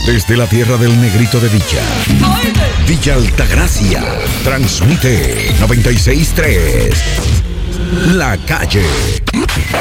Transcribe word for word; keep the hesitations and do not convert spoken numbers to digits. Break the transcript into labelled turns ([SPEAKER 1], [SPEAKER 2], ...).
[SPEAKER 1] Desde la tierra del negrito de Villa, Villa Altagracia, transmite noventa y seis punto tres. La Calle.